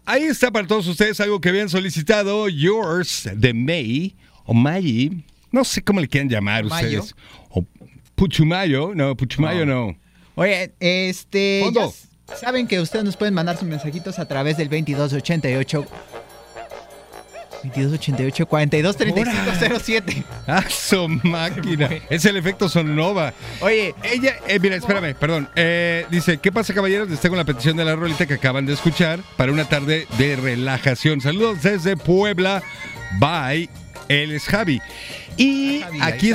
ahí está para todos ustedes algo que habían solicitado. Yours de May o May. No sé cómo le quieran llamar Mayo. ustedes. O Puchumayo. No, Puchumayo no. Oye, Fondo. ya saben que ustedes nos pueden mandar sus mensajitos a través del 2288 423507. ¡Ah, su máquina! Es el efecto Sonova. Oye, Ella, mira, espérame, perdón. Dice, ¿qué pasa, caballeros? Les tengo la petición de la rolita que acaban de escuchar para una tarde de relajación. Saludos desde Puebla. Bye. Él es Javi. Y Javi, aquí